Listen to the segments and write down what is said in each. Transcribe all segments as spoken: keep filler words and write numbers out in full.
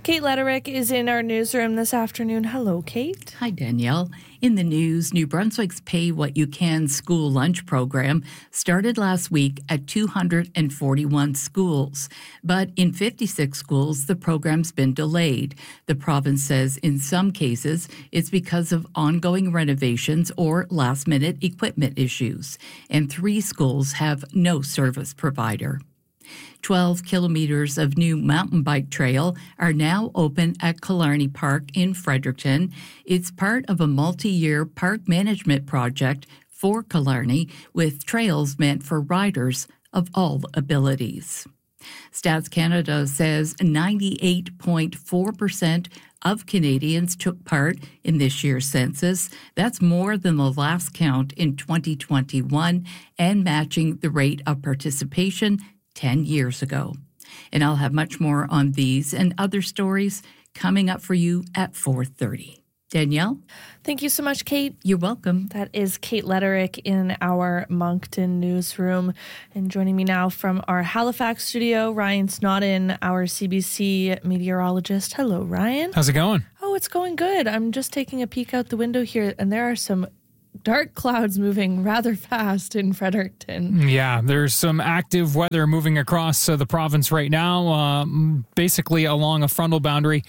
Kate Lederick is in our newsroom this afternoon. Hello, Kate. Hi, Danielle. In the news, New Brunswick's Pay What You Can school lunch program started last week at two hundred forty-one schools. But in fifty-six schools, the program's been delayed. The province says in some cases, it's because of ongoing renovations or last-minute equipment issues. And three schools have no service provider. twelve kilometers of new mountain bike trail are now open at Killarney Park in Fredericton. It's part of a multi-year park management project for Killarney with trails meant for riders of all abilities. Stats Canada says ninety-eight point four percent of Canadians took part in this year's census. That's more than the last count in twenty twenty-one and matching the rate of participation ten years ago. And I'll have much more on these and other stories coming up for you at four thirty. Danielle? Thank you so much, Kate. You're welcome. That is Kate Lederick in our Moncton newsroom. And joining me now from our Halifax studio, Ryan Snodden, our C B C meteorologist. Hello, Ryan. How's it going? Oh, it's going good. I'm just taking a peek out the window here, and there are some dark clouds moving rather fast in Fredericton. Yeah, there's some active weather moving across uh, the province right now, um, basically along a frontal boundary.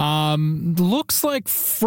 Um, looks like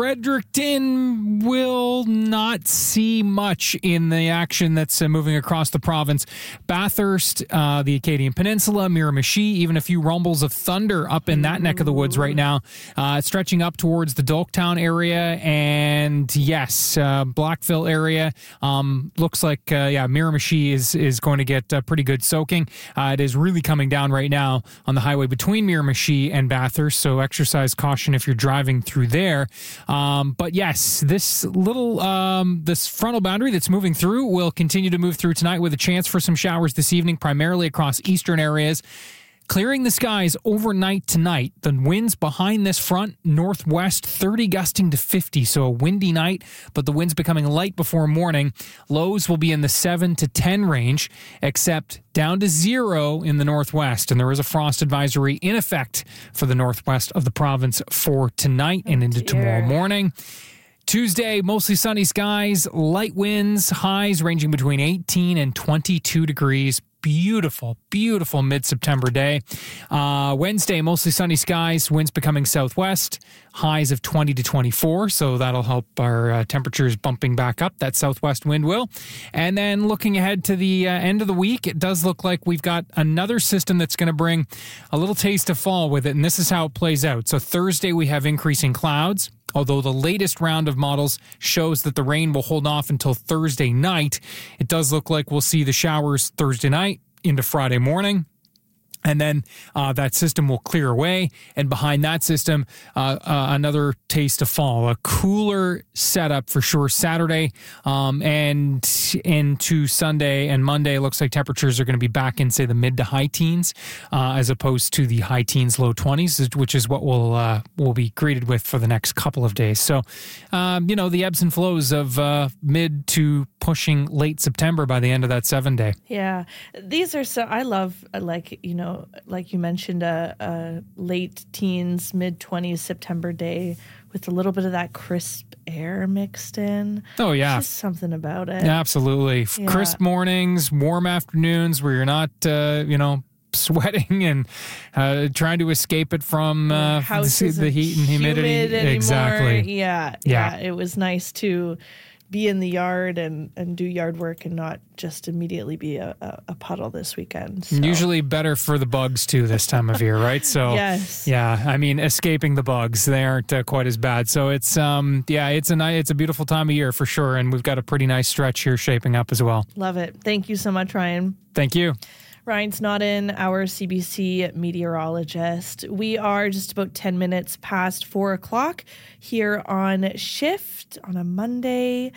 Fredericton will not see much in the action that's uh, moving across the province. Bathurst, uh, the Acadian Peninsula, Miramichi, even a few rumbles of thunder up in that neck of the woods right now, uh, stretching up towards the Dolktown area. And yes, uh, Blackville area. Um, looks like, uh, yeah, Miramichi is, is going to get uh, pretty good soaking. Uh, it is really coming down right now on the highway between Miramichi and Bathurst, so exercise caution if you're driving through there. Um, but yes, this little, um, this frontal boundary that's moving through will continue to move through tonight with a chance for some showers this evening, primarily across eastern areas. Clearing the skies overnight tonight. The winds behind this front, northwest, thirty gusting to fifty, so a windy night, but the winds becoming light before morning. Lows will be in the seven to ten range, except down to zero in the northwest, and there is a frost advisory in effect for the northwest of the province for tonight and into dear. tomorrow morning. Tuesday, mostly sunny skies, light winds, highs ranging between eighteen and twenty-two degrees. Beautiful, beautiful mid-September day. Uh, Wednesday, mostly sunny skies, winds becoming southwest, highs of twenty to twenty-four, so that'll help our uh, temperatures bumping back up. That southwest wind will. And then looking ahead to the uh, end of the week, it does look like we've got another system that's going to bring a little taste of fall with it, and this is how it plays out. So Thursday, we have increasing clouds. Although the latest round of models shows that the rain will hold off until Thursday night, it does look like we'll see the showers Thursday night into Friday morning. And then uh, that system will clear away. And behind that system, uh, uh, another taste of fall. A cooler setup for sure Saturday um, and into Sunday and Monday. Looks like temperatures are going to be back in, say, the mid to high teens uh, as opposed to the high teens, low twenties, which is what we'll, uh, we'll be greeted with for the next couple of days. So, um, you know, the ebbs and flows of uh, mid to pushing late September by the end of that seven day. Yeah. These are so, I love, like, you know, like you mentioned, a, a late teens, mid-twenties September day with a little bit of that crisp air mixed in. Oh, yeah. Just something about it. Absolutely. Yeah. Crisp mornings, warm afternoons where you're not, uh, you know, sweating and uh, trying to escape it from uh, the, the heat and humidity. Exactly. Yeah, yeah. Yeah. It was nice to be in the yard and, and do yard work and not just immediately be a, a, a puddle this weekend. So. Usually better for the bugs too this time of year, right? So yes. Yeah, I mean, escaping the bugs, they aren't uh, quite as bad. So it's um yeah, it's a nice, it's a beautiful time of year for sure, and we've got a pretty nice stretch here shaping up as well. Love it. Thank you so much, Ryan. Thank you. Ryan Snodden, our C B C meteorologist. We are just about ten minutes past four o'clock here on Shift on a Monday.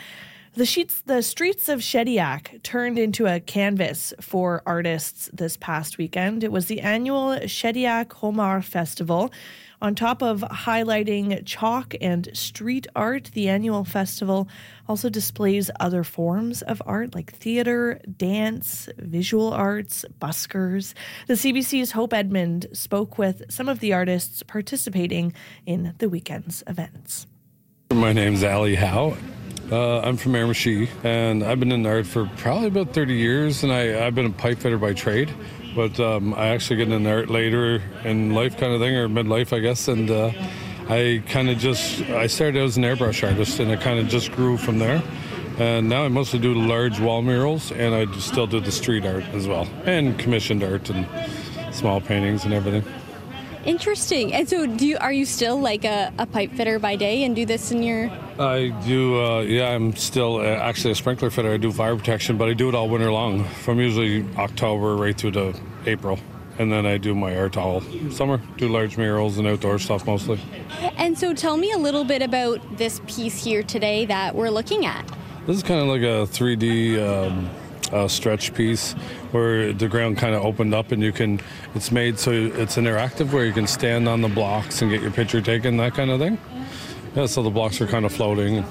The sheets, the streets of Shediac turned into a canvas for artists this past weekend. It was the annual Shediac Homar Festival. On top of highlighting chalk and street art, the annual festival also displays other forms of art like theater, dance, visual arts, buskers. The C B C's Hope Edmond spoke with some of the artists participating in the weekend's events. My name's Ali Howe. Uh, I'm from Miramichi, and I've been in art for probably about thirty years, and I, I've been a pipe fitter by trade. But um, I actually get into art later in life kind of thing, or midlife, I guess. And uh, I kind of just, I started out as an airbrush artist, and it kind of just grew from there. And now I mostly do large wall murals, and I still do the street art as well, and commissioned art and small paintings and everything. Interesting. And so do you, are you still like a, a pipe fitter by day and do this in your... I do, uh, yeah, I'm still uh, actually a sprinkler fitter. I do fire protection, but I do it all winter long, from usually October right through to April. And then I do my art all summer, do large murals and outdoor stuff mostly. And so tell me a little bit about this piece here today that we're looking at. This is kind of like a three D um, uh, stretch piece where the ground kind of opened up, and you can, it's made so it's interactive where you can stand on the blocks and get your picture taken, that kind of thing. Yeah, so the blocks are kind of floating.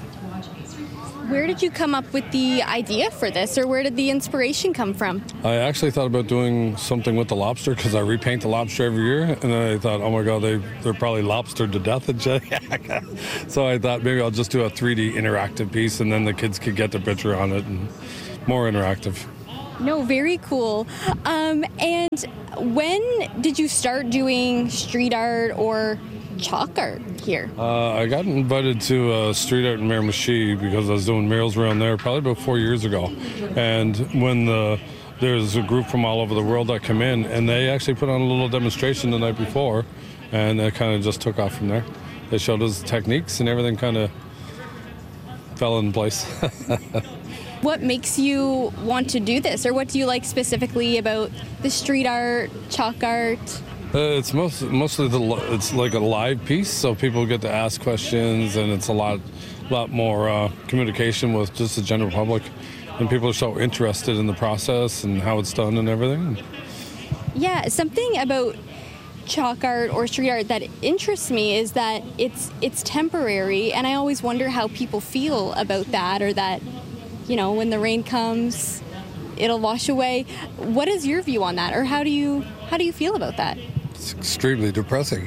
Where did you come up with the idea for this, or where did the inspiration come from? I actually thought about doing something with the lobster because I repaint the lobster every year, and then I thought, oh my God, they, they're probably lobstered to death in Shediac. So I thought maybe I'll just do a three D interactive piece, and then the kids could get their picture on it, and more interactive. No, very cool. Um, and when did you start doing street art or chalk art here? Uh, I got invited to uh, street art in Miramichi because I was doing murals around there probably about four years ago. And when the there's a group from all over the world that come in, and they actually put on a little demonstration the night before, and it kind of just took off from there. They showed us techniques, and everything kind of fell in place. What makes you want to do this, or what do you like specifically about the street art, chalk art? Uh, it's most, mostly the it's like a live piece, so people get to ask questions, and it's a lot, lot more uh, communication with just the general public, and people are so interested in the process and how it's done and everything. Yeah, something about chalk art or street art that interests me is that it's it's temporary, and I always wonder how people feel about that, or that, you know, when the rain comes, it'll wash away. What is your view on that, or how do you how do you feel about that? It's extremely depressing.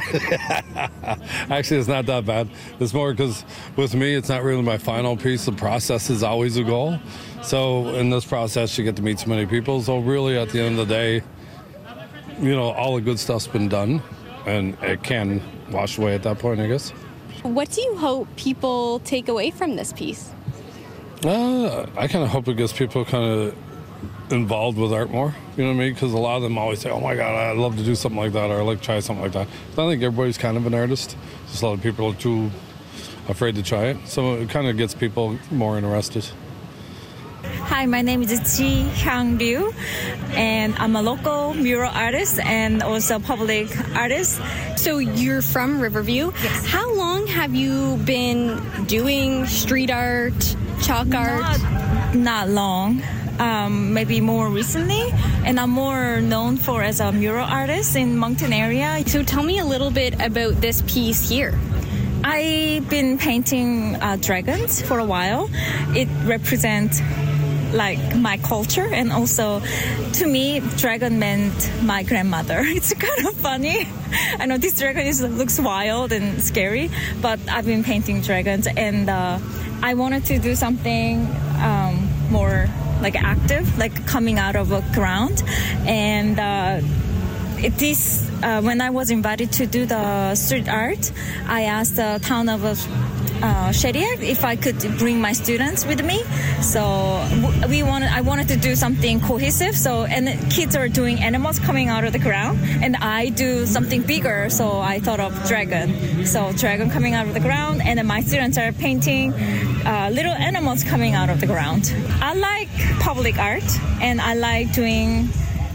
Actually, it's not that bad. It's more because with me, it's not really my final piece. The process is always a goal. So in this process, you get to meet so many people. So really, at the end of the day, you know, all the good stuff's been done, and it can wash away at that point, I guess. What do you hope people take away from this piece? Uh, I kind of hope it gets people kind of involved with art more, you know what I mean? Because a lot of them always say, oh my God, I'd love to do something like that, or I'd like to try something like that. So I think everybody's kind of an artist. Just a lot of people are too afraid to try it. So it kind of gets people more interested. Hi, my name is Ji Hyang Ryu, and I'm a local mural artist and also public artist. So you're from Riverview. Yes. How long have you been doing street art, chalk art? Not, not long. Um, maybe more recently, and I'm more known for as a mural artist in Moncton area. So tell me a little bit about this piece here. I've been painting uh, dragons for a while. It represents like my culture, and also to me, dragon meant my grandmother. It's kind of funny. I know this dragon is, looks wild and scary, but I've been painting dragons, and uh, I wanted to do something um, more like active, like coming out of a ground. And uh, it, this, uh, when I was invited to do the street art, I asked the town of uh, Shediac if I could bring my students with me. So we wanted, I wanted to do something cohesive. So, and kids are doing animals coming out of the ground, and I do something bigger. So I thought of dragon. So dragon coming out of the ground, and then my students are painting uh, little animals coming out of the ground. I like public art, and I like doing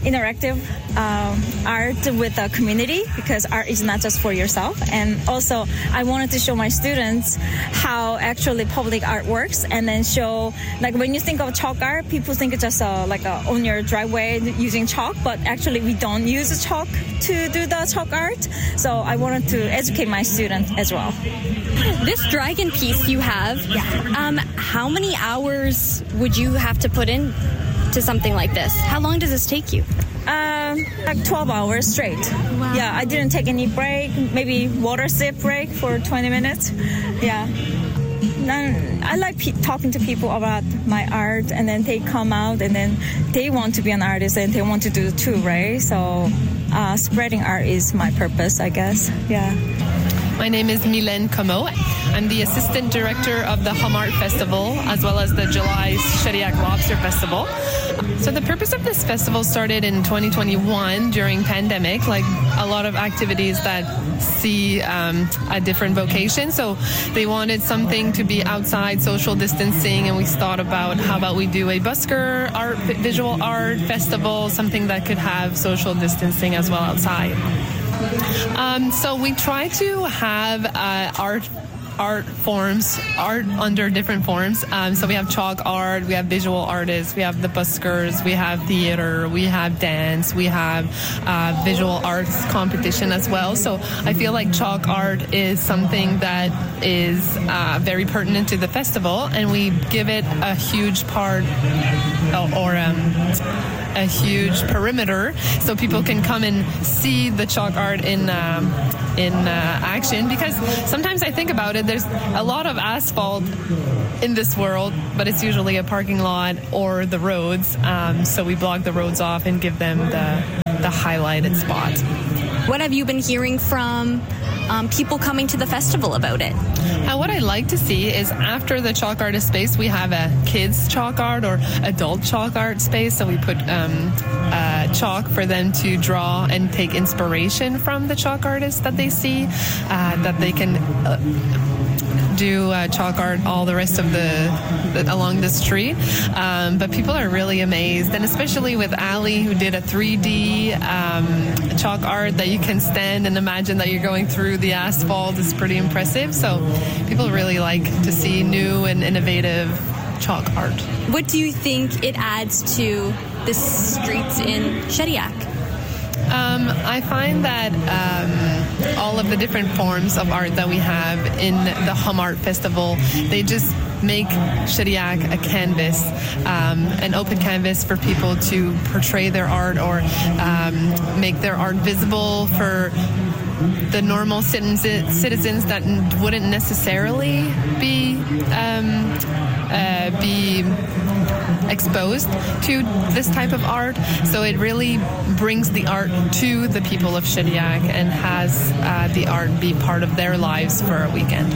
interactive um, art with the community, because art is not just for yourself. And also, I wanted to show my students how actually public art works, and then show, like, when you think of chalk art, people think it's just uh, like uh, on your driveway using chalk, but actually we don't use chalk to do the chalk art. So I wanted to educate my students as well. This dragon piece you have, Yeah. um, how many hours would you have to put in to something like this? How long does this take you? Um, like twelve hours straight. Wow. Yeah, I didn't take any break, maybe water sip break for twenty minutes. Yeah. And I like pe- talking to people about my art, and then they come out and then they want to be an artist and they want to do it too, right? So uh, spreading art is my purpose, I guess. Yeah. My name is Mylène Comeau. I'm the assistant director of the Hum Art Festival, as well as the July Shediac Lobster Festival. So the purpose of this festival started in twenty twenty-one during pandemic, like a lot of activities that see um, a different vocation. So they wanted something to be outside, social distancing, and we thought about how about we do a busker art, visual art festival, something that could have social distancing as well outside. Um, so we try to have uh, art art forms, art under different forms. Um, so we have chalk art, we have visual artists, we have the buskers, we have theater, we have dance, we have uh, visual arts competition as well. So I feel like chalk art is something that is uh, very pertinent to the festival, and we give it a huge part or um, a huge perimeter so people can come and see the chalk art in um, in uh, action, because sometimes I think about it, there's a lot of asphalt in this world, but it's usually a parking lot or the roads, um, so we block the roads off and give them the, the highlighted spot. What have you been hearing from um, people coming to the festival about it? Uh, what I like to see is after the chalk artist space, we have a kids chalk art or adult chalk art space. So we put um, uh, chalk for them to draw and take inspiration from the chalk artists that they see, uh, that they can uh, do uh, chalk art all the rest of the, the along the street. Um, but people are really amazed, and especially with Ali, who did a three D um, chalk art that you can stand and imagine that you're going through the asphalt. Is pretty impressive. So people really like to see new and innovative chalk art. What do you think it adds to the streets in Shediac? Um, I find that um, all of the different forms of art that we have in the Hum Art Festival, they just make Shediac a canvas, um, an open canvas for people to portray their art or um, make their art visible for the normal citizens that wouldn't necessarily be um, uh, be exposed to this type of art. So it really brings the art to the people of Shediac and has uh, the art be part of their lives for a weekend.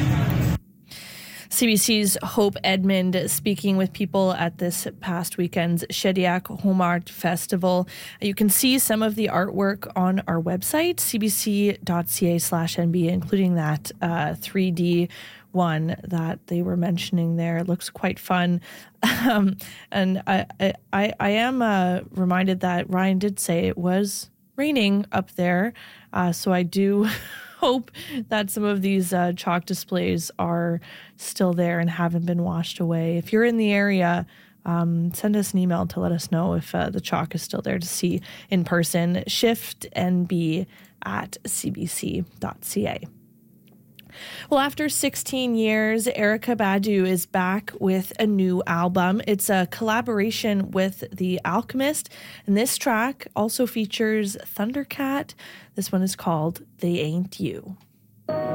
C B C's Hope Edmond speaking with people at this past weekend's Shediac Hum Art Festival. You can see some of the artwork on our website, c b c dot c a slash n b, including that uh, three D one that they were mentioning there. It looks quite fun. Um, and I, I, I am uh, reminded that Ryan did say it was raining up there. Uh, so I do hope that some of these uh, chalk displays are still there and haven't been washed away. If you're in the area, um, send us an email to let us know if uh, the chalk is still there to see in person. shift n b at c b c dot c a. Well, after sixteen years, Erykah Badu is back with a new album. It's a collaboration with The Alchemist, and this track also features Thundercat. This one is called They Ain't You.